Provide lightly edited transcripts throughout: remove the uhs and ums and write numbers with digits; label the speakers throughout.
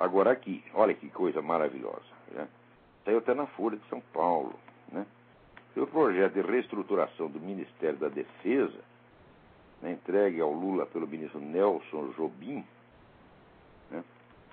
Speaker 1: Agora aqui, olha que coisa maravilhosa, né? Saiu até na Folha de São Paulo, né? O projeto de reestruturação do Ministério da Defesa, né, entregue ao Lula pelo ministro Nelson Jobim, né?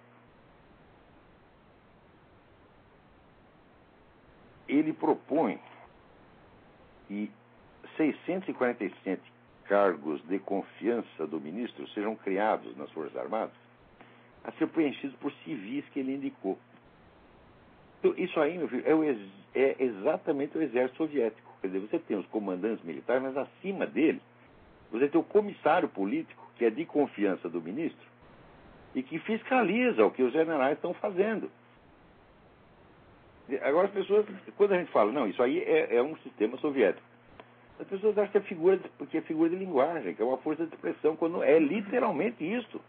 Speaker 1: Ele propõe que 647 cargos de confiança do ministro sejam criados nas Forças Armadas a ser preenchidos por civis que ele indicou. Então, isso aí, meu filho, é exatamente o exército soviético. Quer dizer, você tem os comandantes militares, mas acima dele, você tem o comissário político, que é de confiança do ministro, e que fiscaliza o que os generais estão fazendo. Agora as pessoas, quando a gente fala, não, isso aí é um sistema soviético, as pessoas acham que porque é figura de linguagem, que é uma força de expressão, quando é literalmente isso.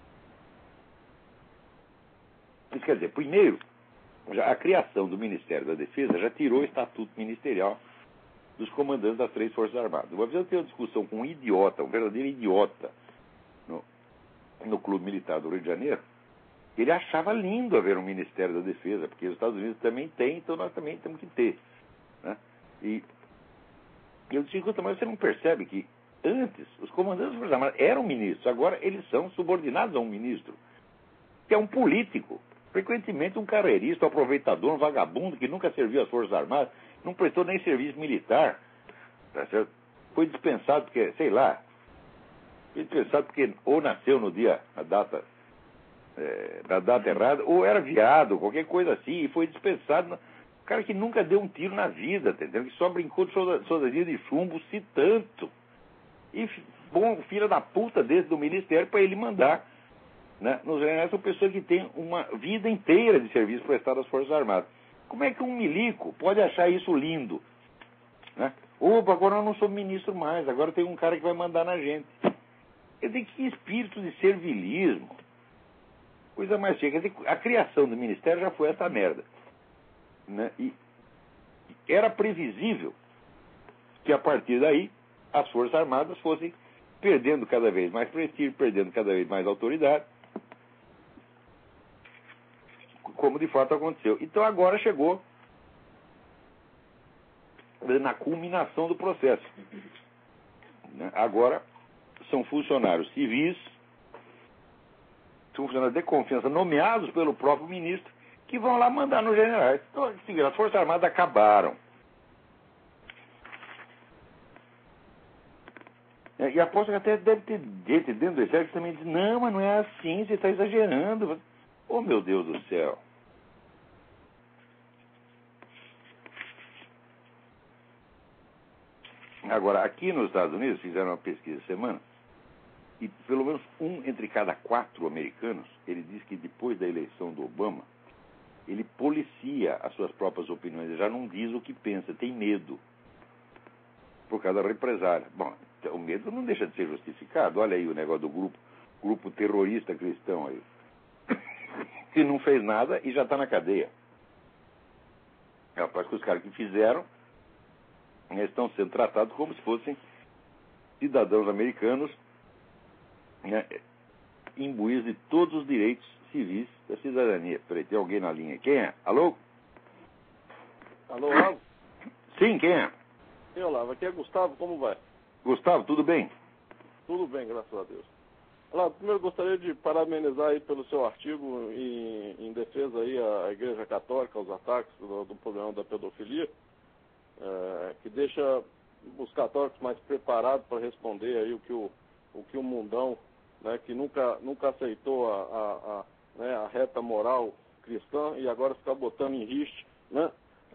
Speaker 1: Isso quer dizer, primeiro, a criação do Ministério da Defesa já tirou o estatuto ministerial dos comandantes das 3 Forças Armadas. Uma vez eu tenho uma discussão com um idiota, um verdadeiro idiota, no Clube Militar do Rio de Janeiro. Ele achava lindo haver um Ministério da Defesa, porque os Estados Unidos também têm, então nós também temos que ter, né? E eu disse, escuta, mas você não percebe que antes os comandantes das Forças Armadas eram ministros, agora eles são subordinados a um ministro, que é um político, frequentemente um carreirista, um aproveitador, um vagabundo que nunca serviu às Forças Armadas, não prestou nem serviço militar, tá certo? Foi dispensado porque, sei lá, foi dispensado porque ou nasceu no dia, na data errada, ou era viado, qualquer coisa assim, e foi dispensado. O cara que nunca deu um tiro na vida, entendeu? Que só brincou de soldadinha de chumbo, se tanto. E bom, filho da puta desse do ministério para ele mandar, né? Nos generais são pessoas que têm uma vida inteira de serviço prestado às Forças Armadas. Como é que um milico pode achar isso lindo, né? Opa, agora eu não sou ministro mais, agora tem um cara que vai mandar na gente. Quer dizer, que espírito de servilismo. Coisa mais cheia. Quer dizer, a criação do ministério já foi essa merda, né? E era previsível que a partir daí as Forças Armadas fossem perdendo cada vez mais prestígio, perdendo cada vez mais autoridade, como de fato aconteceu. Então agora chegou na culminação do processo, né? Agora são funcionários civis, são funcionários de confiança nomeados pelo próprio ministro, que vão lá mandar nos generais. Então, as Forças Armadas acabaram. E aposto que até deve ter gente dentro do exército que também diz, não, mas não é assim, você está exagerando. Oh, meu Deus do céu. Agora, aqui nos Estados Unidos, fizeram uma pesquisa essa semana, e pelo menos 1 entre cada 4 americanos, ele diz que depois da eleição do Obama, ele policia as suas próprias opiniões, ele já não diz o que pensa, tem medo, por causa da represália. Bom, o medo não deixa de ser justificado. Olha aí o negócio do grupo terrorista cristão aí, que não fez nada e já está na cadeia. Rapaz, que os caras que fizeram estão sendo tratados como se fossem cidadãos americanos, né, imbuídos de todos os direitos civis da cidadania. Peraí, tem alguém na linha. Quem é? Alô?
Speaker 2: Alô, Olavo?
Speaker 1: Sim, quem é?
Speaker 2: Sim, Olavo, aqui é Gustavo, como vai?
Speaker 1: Gustavo, tudo bem?
Speaker 2: Tudo bem, graças a Deus. Olavo, primeiro eu gostaria de parabenizar aí pelo seu artigo em defesa aí à Igreja Católica, aos ataques do problema da pedofilia, que deixa os católicos mais preparados para responder aí o que o mundão, né, que nunca aceitou né, a reta moral cristã e agora está botando em riste, né,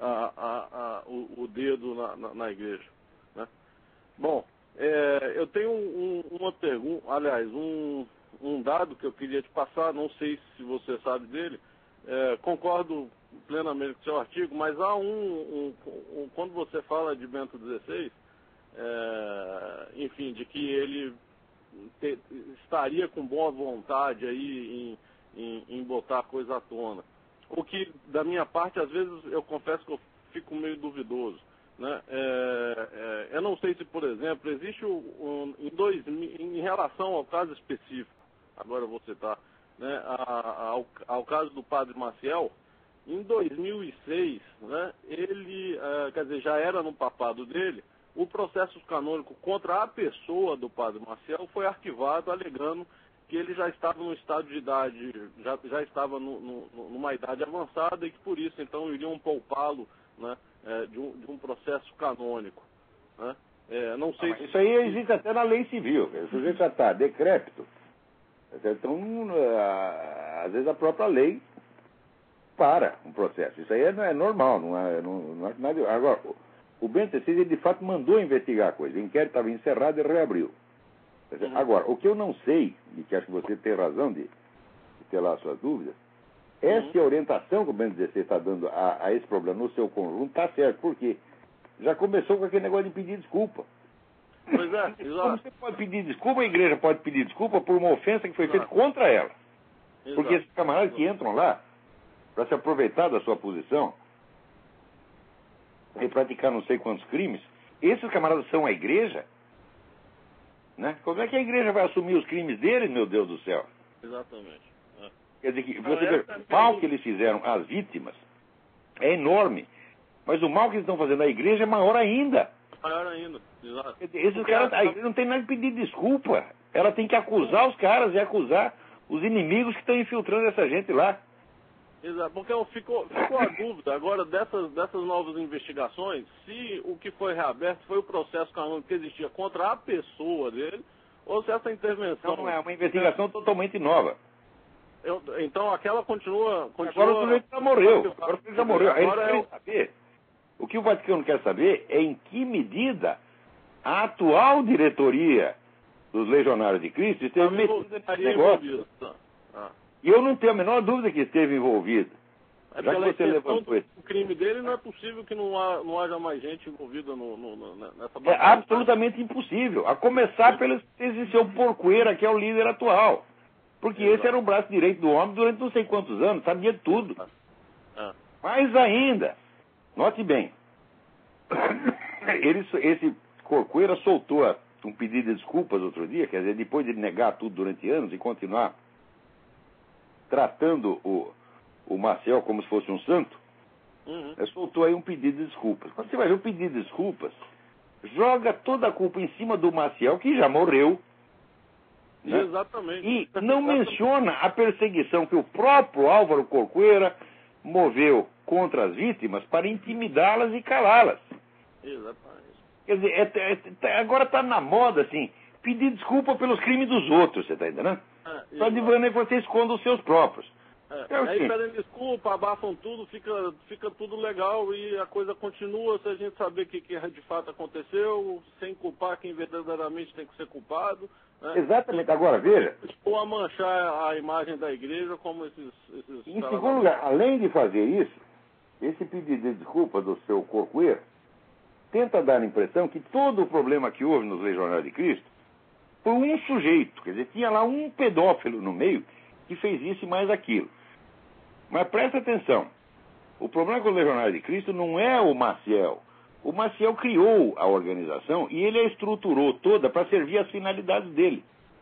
Speaker 2: o dedo na igreja, né? Bom, eu tenho uma pergunta, aliás, um dado que eu queria te passar, não sei se você sabe dele, concordo plenamente com o seu artigo, mas há quando você fala de Bento XVI, enfim, de que ele estaria com boa vontade aí em botar a coisa à tona. O que, da minha parte, às vezes, eu confesso que eu fico meio duvidoso, né? Eu não sei se, por exemplo, existe em relação ao caso específico, agora eu vou citar, né, ao caso do padre Maciel, em 2006, né, ele, quer dizer, já era no papado dele, o processo canônico contra a pessoa do padre Maciel foi arquivado, alegando que ele já estava no estado de idade, já estava numa idade avançada e que por isso, então, iriam poupá-lo, né, de um processo canônico. Né? Não sei se...
Speaker 1: Isso aí existe até na lei civil. O sujeito já está decrépito. Então, às vezes a própria lei para um processo. Isso aí é normal, não é nada. Agora, o Bento ele de fato mandou investigar a coisa. O inquérito estava encerrado e reabriu. Agora, o que eu não sei, e que acho que você tem razão de ter lá as suas dúvidas, é se a orientação que o Bento XVI está dando a esse problema no seu conjunto está certo. Por quê? Já começou com aquele negócio de pedir desculpa.
Speaker 2: Pois é,
Speaker 1: Como você pode pedir desculpa, a igreja pode pedir desculpa por uma ofensa que foi feita contra ela. Porque esses camaradas que entram lá para se aproveitar da sua posição e praticar não sei quantos crimes, esses camaradas são a igreja? Né? Como é que a igreja vai assumir os crimes deles, meu Deus do céu?
Speaker 2: Exatamente.
Speaker 1: Quer dizer que você vê, o mal que eles fizeram às vítimas é enorme. Mas o mal que eles estão fazendo à igreja é maior ainda.
Speaker 2: Maior ainda, exato.
Speaker 1: Esses caras, a igreja não tem nada de pedir desculpa. Ela tem que acusar os caras e acusar os inimigos que estão infiltrando essa gente lá.
Speaker 2: Exato, porque ficou a dúvida agora dessas novas investigações, se o que foi reaberto foi o processo canônico que existia contra a pessoa dele, ou se essa intervenção...
Speaker 1: Não é uma investigação totalmente nova.
Speaker 2: Então aquela continua...
Speaker 1: Agora o sujeito já morreu. O que o Vaticano quer saber é em que medida a atual diretoria dos Legionários de Cristo esteve metida nesse negócio. E eu não tenho a menor dúvida que esteve envolvido. Já que você levantou
Speaker 2: o crime dele, não é possível que não haja mais gente envolvida nessa
Speaker 1: batalha. É absolutamente impossível. A começar pelo seu Porcoeira, que é o líder atual. Porque esse era o braço direito do homem durante não sei quantos anos, sabia de tudo. Mais ainda, note bem, esse Corcoeira soltou um pedido de desculpas outro dia, quer dizer, depois de negar tudo durante anos e continuar tratando o Maciel como se fosse um santo, soltou aí um pedido de desculpas. Quando você vai ver o pedido de desculpas, joga toda a culpa em cima do Maciel, que já morreu. Né?
Speaker 2: Exatamente.
Speaker 1: E não menciona a perseguição que o próprio Álvaro Corcoeira moveu contra as vítimas para intimidá-las e calá-las.
Speaker 2: Exatamente.
Speaker 1: Quer dizer, agora está na moda, assim, pedir desculpa pelos crimes dos outros, você está entendendo? Só de maneira que você esconda os seus próprios.
Speaker 2: Aí pedem desculpa, abafam tudo, fica tudo legal e a coisa continua se a gente saber o que de fato aconteceu, sem culpar quem verdadeiramente tem que ser culpado. Né?
Speaker 1: Exatamente. Agora, veja...
Speaker 2: Ou a manchar a imagem da igreja como esses
Speaker 1: em segundo lugar, além de fazer isso, esse pedido de desculpa do seu Corcoeira tenta dar a impressão que todo o problema que houve nos Legionários de Cristo foi um sujeito, quer dizer, tinha lá um pedófilo no meio que fez isso e mais aquilo. Mas presta atenção, o problema com os Legionários de Cristo não é o Maciel. O Maciel criou a organização e ele a estruturou toda para servir às finalidades dele.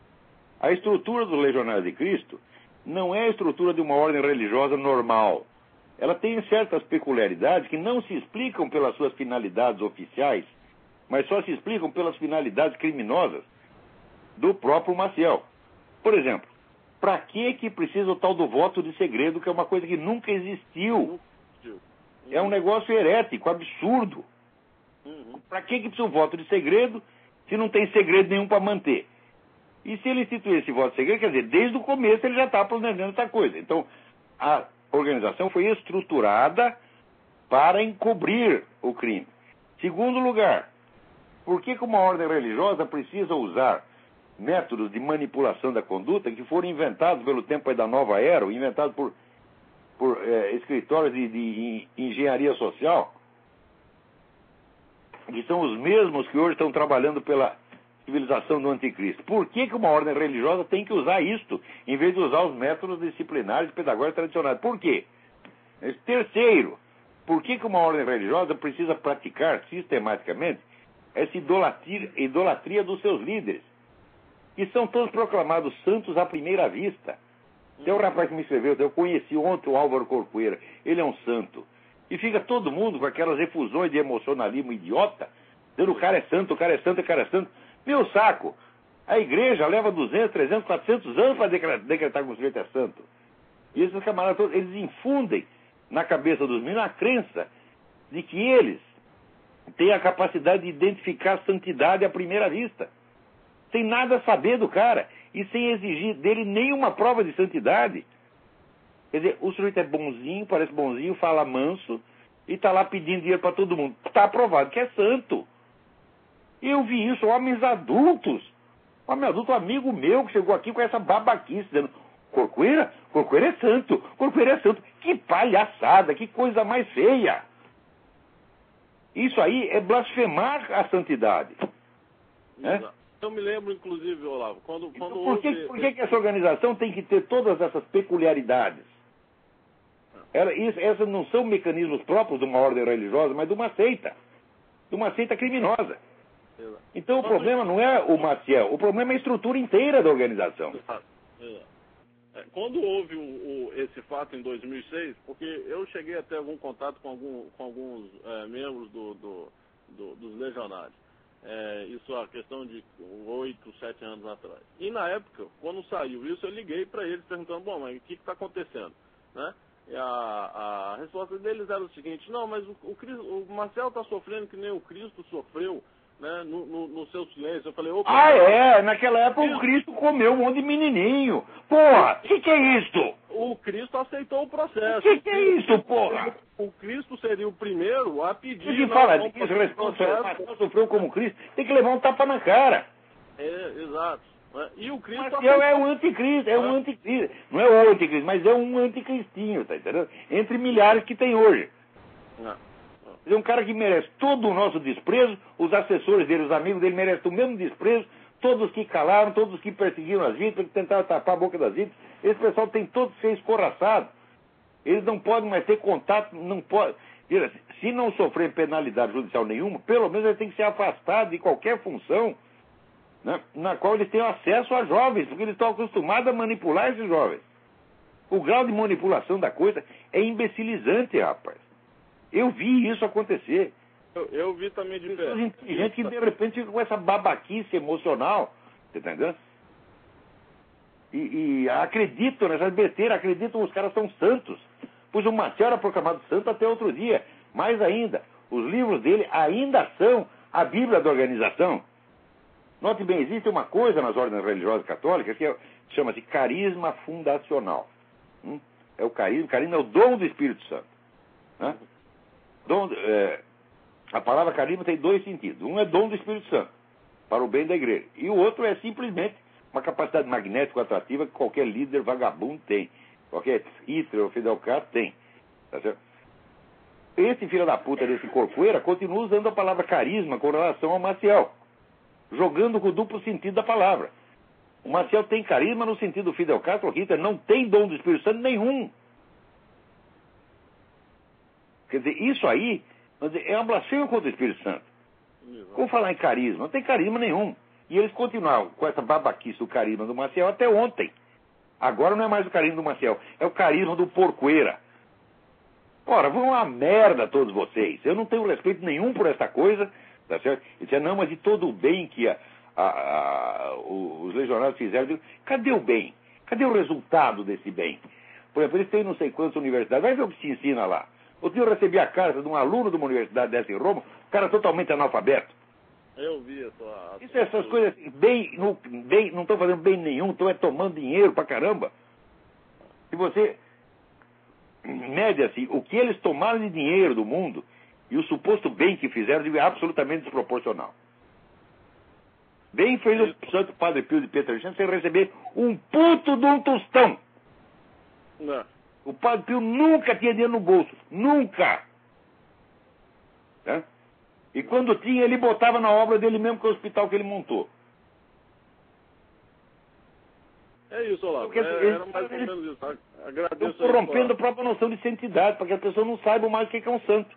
Speaker 1: A estrutura dos Legionários de Cristo não é a estrutura de uma ordem religiosa normal. Ela tem certas peculiaridades que não se explicam pelas suas finalidades oficiais, mas só se explicam pelas finalidades criminosas do próprio Maciel. Por exemplo, para que precisa o tal do voto de segredo, que é uma coisa que nunca existiu? É um negócio herético, absurdo. Para que precisa o voto de segredo se não tem segredo nenhum para manter? E se ele instituir esse voto de segredo, quer dizer, desde o começo ele já está planejando essa coisa. Então, a organização foi estruturada para encobrir o crime. Segundo lugar, por que uma ordem religiosa precisa usar métodos de manipulação da conduta que foram inventados pelo tempo da Nova Era, inventados por escritórios de engenharia social, que são os mesmos que hoje estão trabalhando pela civilização do anticristo? Por que uma ordem religiosa tem que usar isto, em vez de usar os métodos disciplinares e pedagógicos tradicionais? Por quê? Terceiro, por que uma ordem religiosa precisa praticar sistematicamente essa idolatria dos seus líderes, que são todos proclamados santos à primeira vista? Tem um rapaz que me escreveu, eu conheci ontem o Álvaro Corcoeira, ele é um santo. E fica todo mundo com aquelas efusões de emocionalismo idiota, dizendo o cara é santo, o cara é santo, o cara é santo. Meu saco! A igreja leva 200, 300, 400 anos para decretar que o sujeito é santo. E esses camaradas todos, eles infundem na cabeça dos meninos a crença de que eles têm a capacidade de identificar a santidade à primeira vista. Sem nada saber do cara e sem exigir dele nenhuma prova de santidade. Quer dizer, o sujeito é bonzinho, parece bonzinho, fala manso e está lá pedindo dinheiro para todo mundo. Está aprovado que é santo. Eu vi isso, homens adultos. Homem adulto, amigo meu, que chegou aqui com essa babaquice, dizendo: Corcoeira? Corcoeira é santo, Corcoeira é santo. Que palhaçada, que coisa mais feia. Isso aí é blasfemar a santidade.
Speaker 2: É? Eu me lembro, inclusive, Olavo, quando
Speaker 1: então, por que essa organização tem que ter todas essas peculiaridades? Essas não são mecanismos próprios de uma ordem religiosa, mas de uma seita criminosa. Então o problema não é o Maciel, o problema é a estrutura inteira da organização.
Speaker 2: Quando houve esse fato em 2006, porque eu cheguei a ter algum contato com alguns membros dos legionários, isso a questão de 8, 7 anos atrás. E na época, quando saiu isso, eu liguei para eles perguntando: bom, mas o que está acontecendo? Né? E a resposta deles era o seguinte: não, mas o Marcel está sofrendo que nem o Cristo sofreu, né, no seu silêncio. Eu falei: opa,
Speaker 1: naquela época o Cristo comeu um monte de menininho. Porra, o que é isto?
Speaker 2: O Cristo aceitou o processo.
Speaker 1: O que é isso, porra?
Speaker 2: O Cristo seria o primeiro a pedir...
Speaker 1: Se fala disso, Marcel sofreu como Cristo, tem que levar um tapa na cara.
Speaker 2: Exato. E o Cristo...
Speaker 1: Marcel é o anticristo, um anticristo. Não é o anticristo, mas é um anticristinho, tá entendendo? Entre milhares que tem hoje. É um cara que merece todo o nosso desprezo, os assessores dele, os amigos dele merecem o mesmo desprezo, todos que calaram, todos que perseguiram as vítimas, que tentaram tapar a boca das vítimas. Esse pessoal tem todo que ser escorraçado. Eles não podem mais ter contato, não pode. Se não sofrer penalidade judicial nenhuma, pelo menos eles têm que ser afastados de qualquer função, né, na qual eles tenham acesso a jovens, porque eles estão acostumados a manipular esses jovens. O grau de manipulação da coisa é imbecilizante, rapaz. Eu vi isso acontecer.
Speaker 2: Eu vi também de
Speaker 1: pessoas inteligentes que de repente ficam com essa babaquice emocional, você tá entendendo? E acreditam nessas besteiras, acreditam que os caras são santos. Pois o Marcel era proclamado santo até outro dia. Mais ainda, os livros dele ainda são a Bíblia da organização. Note bem, existe uma coisa nas ordens religiosas católicas que chama-se carisma fundacional. É o carisma é o dom do Espírito Santo. Né? A palavra carisma tem dois sentidos. Um é dom do Espírito Santo, para o bem da igreja. E o outro é simplesmente uma capacidade magnética atrativa que qualquer líder vagabundo tem. Qualquer Hitler ou Fidel Castro tem. Tá certo? Esse filho da puta desse Corcoeira continua usando a palavra carisma com relação ao Maciel, jogando com o duplo sentido da palavra. O Maciel tem carisma no sentido do Fidel Castro, o Hitler não tem dom do Espírito Santo nenhum. Quer dizer, isso aí é uma blasfêmia contra o Espírito Santo. Como falar em carisma? Não tem carisma nenhum. E eles continuaram com essa babaquice do carisma do Maciel até ontem. Agora não é mais o carisma do Maciel, é o carisma do Porcoeira. Ora, vão a merda todos vocês. Eu não tenho respeito nenhum por essa coisa, tá certo? E disse, não, mas de todo o bem que os legionários fizeram, eu digo, cadê o bem? Cadê o resultado desse bem? Por exemplo, eles têm não sei quantas universidades, vai ver o que se ensina lá. Outro dia eu recebi a carta de um aluno de uma universidade dessa em Roma, o cara totalmente analfabeto.
Speaker 2: Eu vi
Speaker 1: essas coisas não estão fazendo bem nenhum, estão tomando dinheiro pra caramba. Se você mede assim, o que eles tomaram de dinheiro do mundo e o suposto bem que fizeram é absolutamente desproporcional. Bem fez o Santo Padre Pio de Pietrelcina sem receber um puto de um tostão.
Speaker 2: Não.
Speaker 1: O Padre Pio nunca tinha dinheiro no bolso. Nunca. Tá? E quando tinha, ele botava na obra dele mesmo, que é o hospital que ele montou.
Speaker 2: É isso, Olavo. Era mais ou menos isso. Agradeço.
Speaker 1: Estão corrompendo a própria noção de santidade, para que as pessoas não saibam mais o que é um santo.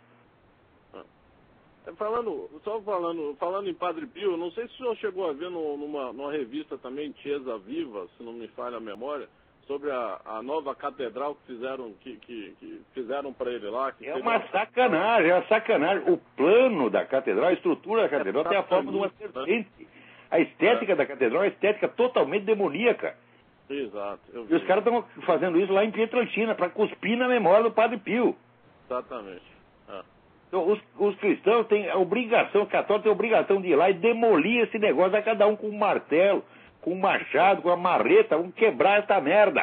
Speaker 2: Falando em Padre Pio, não sei se o senhor chegou a ver numa revista também, Chiesa Viva, se não me falha a memória, sobre a nova catedral que fizeram para ele lá.
Speaker 1: É uma sacanagem, é uma sacanagem. O plano da catedral, a estrutura da catedral tem a forma de uma serpente. A estética da catedral é uma estética totalmente demoníaca.
Speaker 2: Exato.
Speaker 1: E os caras estão fazendo isso lá em Pietrelcina, para cuspir na memória do Padre Pio.
Speaker 2: Exatamente.
Speaker 1: Então, os cristãos têm a obrigação, os católicos têm a obrigação de ir lá e demolir esse negócio, a cada um com um martelo, com um machado, com uma marreta, vamos quebrar essa merda.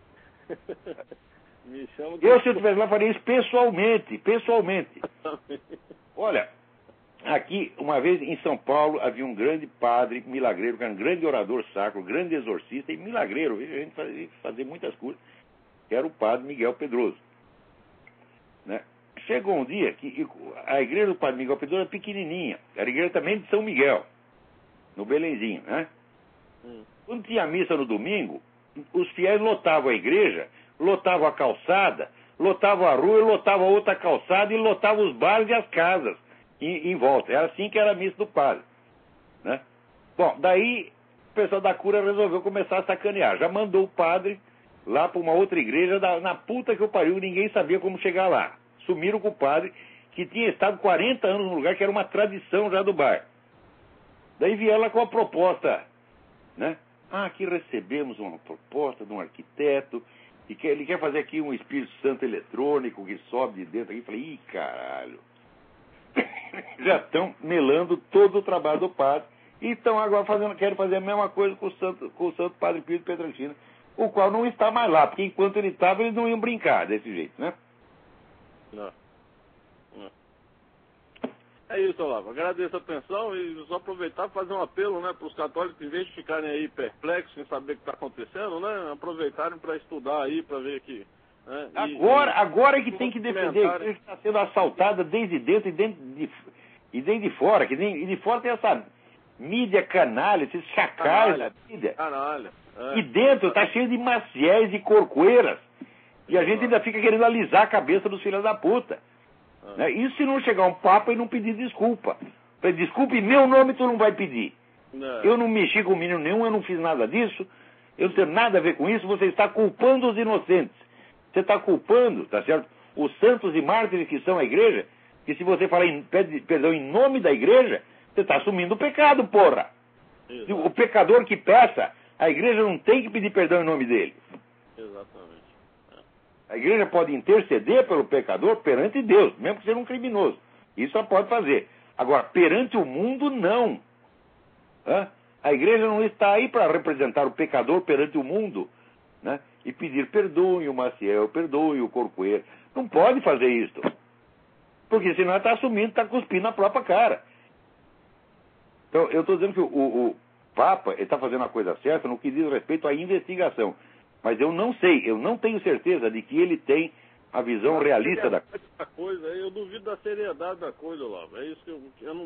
Speaker 1: Se eu estivesse lá, faria isso pessoalmente. Olha, aqui, uma vez em São Paulo, havia um grande padre milagreiro, que era um grande orador sacro, grande exorcista e milagreiro, a gente fazia muitas coisas, que era o padre Miguel Pedroso. Né? Chegou um dia que a igreja do padre Miguel Pedroso era pequenininha, era a igreja também de São Miguel, no Belenzinho, né? Quando tinha missa no domingo, os fiéis lotavam a igreja, lotavam a calçada, lotavam a rua, lotavam a outra calçada e lotavam os bares e as casas em volta. Era assim que era a missa do padre. Né? Bom, daí o pessoal da cura resolveu começar a sacanear. Já mandou o padre lá para uma outra igreja, na puta que o pariu, ninguém sabia como chegar lá. Sumiram com o padre, que tinha estado 40 anos no lugar, que era uma tradição já do bar. Daí vieram lá com a proposta, né? Aqui recebemos uma proposta de um arquiteto, e que ele quer fazer aqui um Espírito Santo eletrônico que sobe de dentro aqui. Falei, ih, caralho. Já estão melando todo o trabalho do padre, e estão agora querem fazer a mesma coisa com o Santo Padre Pio de Pietrelcina, o qual não está mais lá, porque enquanto ele estava, eles não iam brincar desse jeito, né?
Speaker 2: Não. É isso, Olavo. Agradeço a atenção e só aproveitar e fazer um apelo, né, para os católicos, em vez de ficarem aí perplexos sem saber o que está acontecendo, né, aproveitarem para estudar aí, para ver que... Né,
Speaker 1: agora é que tem que defender, a igreja está sendo assaltada desde dentro e desde fora, e de fora tem essa mídia canalha, esses chacais da mídia.
Speaker 2: Canalha.
Speaker 1: E dentro está cheio de maciéis e corcoeiras. E a gente ainda fica querendo alisar a cabeça dos filhos da puta. Né? Isso se não chegar um papa e não pedir desculpa. Desculpe, em meu nome tu não vai pedir. Eu não mexi com menino nenhum, eu não fiz nada disso, eu não tenho nada a ver com isso, você está culpando os inocentes. Você está culpando, tá certo? Os santos e mártires que são a igreja, que se você falar pede perdão em nome da igreja, você está assumindo o pecado, porra. Exato. O pecador que peça, a igreja não tem que pedir perdão em nome dele.
Speaker 2: Exatamente.
Speaker 1: A igreja pode interceder pelo pecador perante Deus, mesmo que seja um criminoso. Isso ela pode fazer. Agora, perante o mundo, não. A igreja não está aí para representar o pecador perante o mundo, né? E pedir perdoe o Maciel, perdoe o Corcoeiro. Não pode fazer isso. Porque senão está assumindo, está cuspindo na própria cara. Então, eu estou dizendo que o Papa está fazendo a coisa certa no que diz respeito à investigação. Mas eu não sei, eu não tenho certeza de que ele tem a visão realista da
Speaker 2: coisa. Eu duvido da seriedade da coisa, Olavo. É isso que eu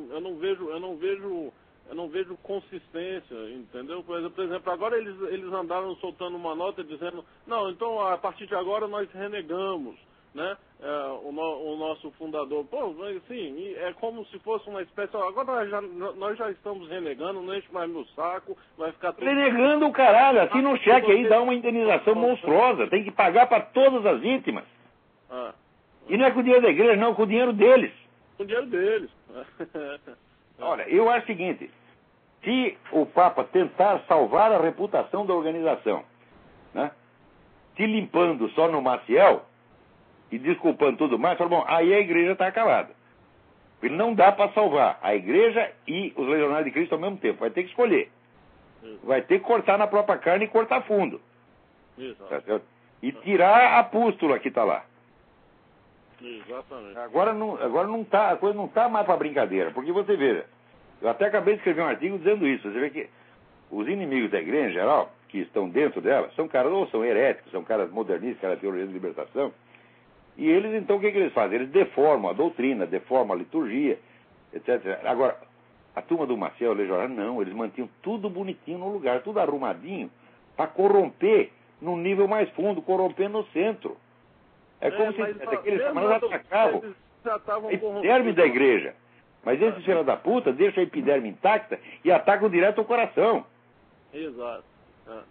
Speaker 2: não vejo consistência, entendeu? Por exemplo, agora eles andaram soltando uma nota dizendo, não, então a partir de agora nós renegamos, né, o nosso fundador. Pô, assim, é como se fosse uma espécie, agora nós já estamos renegando, não enche mais meu saco, vai ficar tudo...
Speaker 1: Renegando o caralho, assim no cheque aí dá uma indenização monstruosa, tem que pagar para todas as vítimas. E não é com o dinheiro da igreja, não, é com o dinheiro deles.
Speaker 2: Com o dinheiro deles.
Speaker 1: Olha, eu acho o seguinte, se o Papa tentar salvar a reputação da organização, né, se limpando só no Maciel e desculpando tudo mais, fala, bom, aí a igreja está acabada. Ele não dá para salvar a igreja e os legionários de Cristo ao mesmo tempo, vai ter que escolher. Vai ter que cortar na própria carne e cortar fundo. Tá certo? E tirar a pústula que está lá.
Speaker 2: Exatamente.
Speaker 1: Agora não tá, a coisa não está mais para brincadeira, porque você veja, eu até acabei de escrever um artigo dizendo isso, você vê que os inimigos da igreja em geral, que estão dentro dela, são caras, ou são heréticos, são caras modernistas, caras de teologia de libertação, e eles então o que eles fazem? Eles deformam a doutrina, deformam a liturgia, etc. Agora, a turma do Maciel, o legionário, não, eles mantinham tudo bonitinho no lugar, tudo arrumadinho, para corromper no nível mais fundo, corromper no centro. É como se aqueles camaradas atacavam a epiderme da igreja. Mas esses filhos da puta deixam a epiderme intacta e atacam direto ao coração.
Speaker 2: Exato.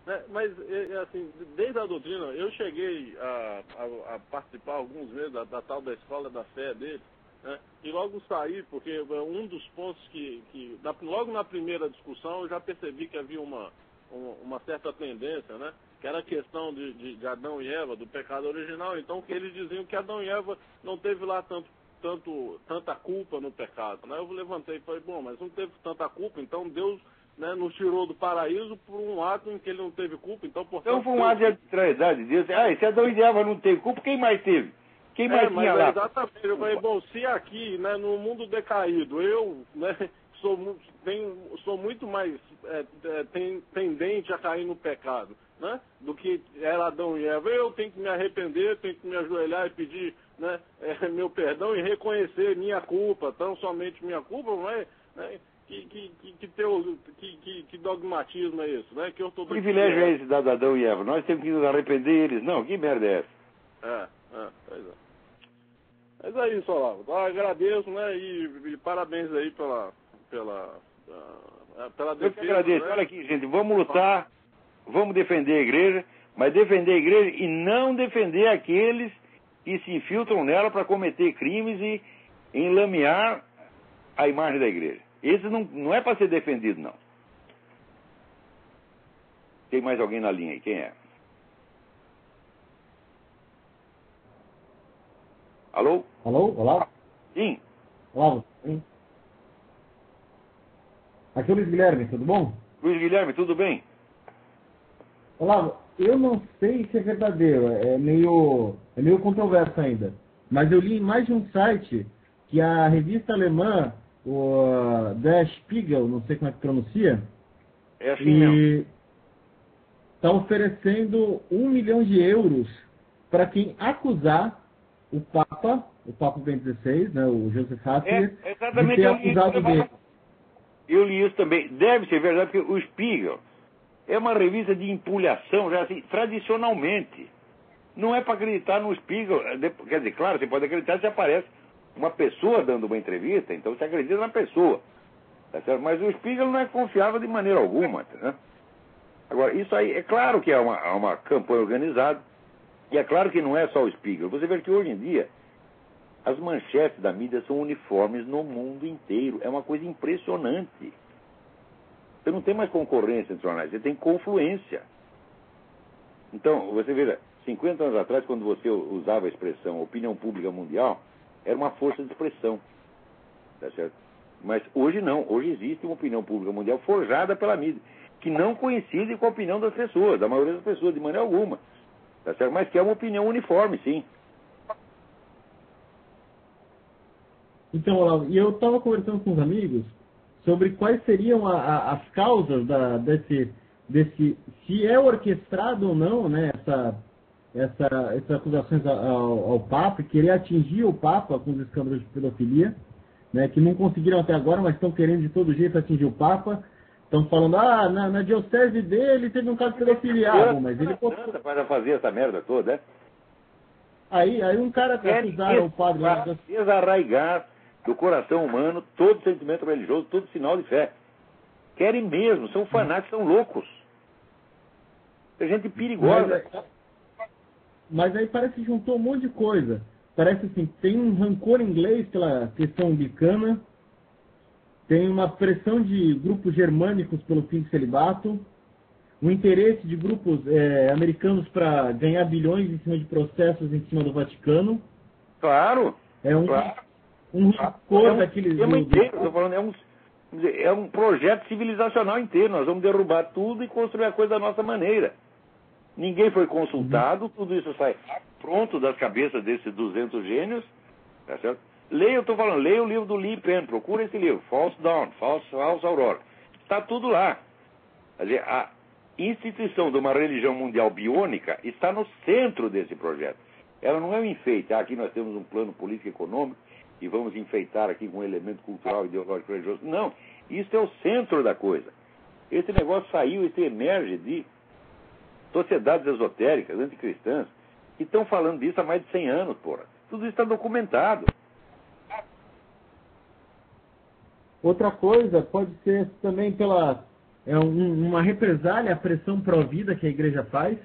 Speaker 2: né? Mas, assim, desde a doutrina, eu cheguei a participar alguns meses da tal da escola da fé deles, né? E logo saí, porque um dos pontos logo na primeira discussão, eu já percebi que havia uma certa tendência, né? Que era a questão de Adão e Eva, do pecado original. Então, que eles diziam que Adão e Eva não teve lá tanta culpa no pecado, né? Eu levantei e falei, bom, mas não teve tanta culpa, então Deus, né, nos tirou do paraíso por um ato em que ele não teve culpa, então, portanto...
Speaker 1: Então foi um ato de arbitrariedade de Deus. Se Adão e Eva não teve culpa, quem mais teve? Quem mais tinha lá?
Speaker 2: Exatamente. Eu falei, bom, se aqui, né, no mundo decaído, eu, né, sou muito mais tendente a cair no pecado, né, do que era Adão e Eva, eu tenho que me arrepender, tenho que me ajoelhar e pedir, né, meu perdão e reconhecer minha culpa, tão somente minha culpa, mas... Né, que dogmatismo é esse, né? Que ortodoxia.
Speaker 1: Que privilégio é esse dado a Adão e Eva? Nós temos que nos arrepender eles. Não, que merda é essa?
Speaker 2: Pois é. Mas é isso, Olavo. Eu agradeço, né? E parabéns aí pela defesa.
Speaker 1: Eu que agradeço.
Speaker 2: Né?
Speaker 1: Olha aqui, gente, vamos lutar, vamos defender a igreja, mas defender a igreja e não defender aqueles que se infiltram nela para cometer crimes e enlamear a imagem da igreja. Esse não é para ser defendido, não. Tem mais alguém na linha aí? Quem é? Alô?
Speaker 3: Alô? Olá?
Speaker 1: Sim.
Speaker 3: Olá, sim. Aqui é o Luiz Guilherme, tudo bom?
Speaker 1: Luiz Guilherme, tudo bem?
Speaker 3: Olá, eu não sei se é verdadeiro, é meio controverso ainda. Mas eu li em mais de um site que a revista alemã, o Der Spiegel, não sei como é que pronuncia,
Speaker 1: É assim mesmo.
Speaker 3: Está oferecendo 1 milhão de euros para quem acusar o Papa Bento XVI, né, o Joseph Ratzinger, de ter acusado dele.
Speaker 1: Eu li isso também. Deve ser verdade, porque o Spiegel é uma revista de empulhação, já assim, tradicionalmente. Não é para acreditar no Spiegel. Quer dizer, claro, você pode acreditar se aparece uma pessoa dando uma entrevista, então você acredita na pessoa. Tá certo? Mas o Spiegel não é confiável de maneira alguma. Né? Agora, isso aí, é claro que é uma campanha organizada, e é claro que não é só o Spiegel. Você vê que hoje em dia, as manchetes da mídia são uniformes no mundo inteiro. É uma coisa impressionante. Você não tem mais concorrência entre jornais, você tem confluência. Então, você veja, 50 anos atrás, quando você usava a expressão opinião pública mundial, era uma força de expressão. Tá certo? Mas hoje não. Hoje existe uma opinião pública mundial forjada pela mídia, que não coincide com a opinião das pessoas, da maioria das pessoas, de maneira alguma. Tá certo? Mas que é uma opinião uniforme, sim.
Speaker 3: Então, Olavo, e eu estava conversando com os amigos sobre quais seriam as causas desse se é orquestrado ou não, né, essas acusações ao Papa, e querer atingir o Papa com os escândalos de pedofilia, né, que não conseguiram até agora, mas estão querendo de todo jeito atingir o Papa. Estão falando, na diocese dele teve um caso de pedofilia, mas ele...
Speaker 1: Para fazer essa merda toda, né?
Speaker 3: Aí um cara que acusaram o padre...
Speaker 1: Desarraigar do coração humano todo sentimento religioso, todo sinal de fé. Querem mesmo, são fanáticos, são loucos. É gente perigosa.
Speaker 3: Mas aí parece que juntou um monte de coisa. Parece assim, tem um rancor inglês pela questão anglicana, tem uma pressão de grupos germânicos pelo fim do celibato, um interesse de grupos americanos para ganhar bilhões em cima de processos em cima do Vaticano.
Speaker 1: Claro.
Speaker 3: Um rancor daqueles...
Speaker 1: Estou falando, é um projeto civilizacional inteiro. Nós vamos derrubar tudo e construir a coisa da nossa maneira. Ninguém foi consultado, tudo isso sai pronto das cabeças desses 200 gênios, tá certo? Leia o livro do Lee Penn, procura esse livro, False Dawn, False Aurora. Está tudo lá. Quer dizer, a instituição de uma religião mundial biônica está no centro desse projeto. Ela não é um enfeite. Aqui nós temos um plano político e econômico e vamos enfeitar aqui com um elemento cultural, ideológico, religioso. Não, isso é o centro da coisa. Esse negócio saiu, isso emerge de sociedades esotéricas, anticristãs, que estão falando disso há mais de 100 anos, porra. Tudo isso está documentado.
Speaker 3: Outra coisa pode ser também pela uma represália à pressão pró-vida que a igreja faz?